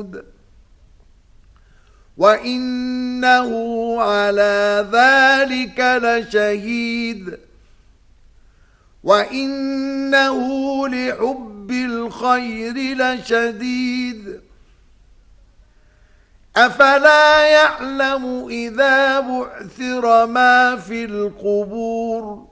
وثمود وإنه على ذلك لشهيد وإنه لحب الخير لشديد أفلا يعلم إذا بعثر ما في القبور